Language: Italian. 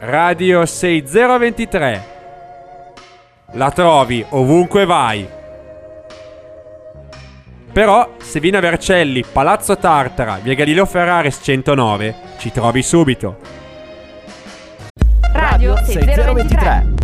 Radio 6023. La trovi ovunque vai. Però se vieni a Vercelli, Palazzo Tartara, via Galileo Ferraris 109, ci trovi subito. Radio 6023.